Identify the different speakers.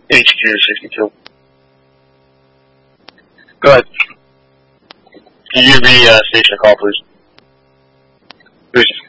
Speaker 1: HQ62. Go ahead. Can you give me station call, please? Who's